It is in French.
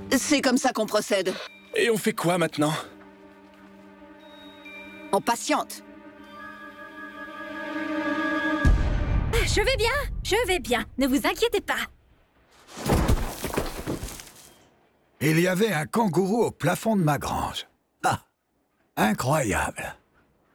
C'est comme ça qu'on procède. Et on fait quoi maintenant? On patiente. Je vais bien, ne vous inquiétez pas. Il y avait un kangourou au plafond de ma grange. Ah, incroyable.